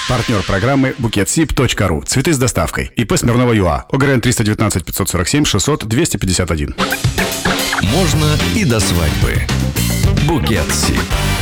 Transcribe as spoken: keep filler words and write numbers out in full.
Партнер программы букетсиб точка ру. Цветы с доставкой. ИП Смирнова ЮА. ОГРН триста девятнадцать пятьсот сорок семь шестьсот двести пятьдесят один. Можно и до свадьбы. Букетсиб.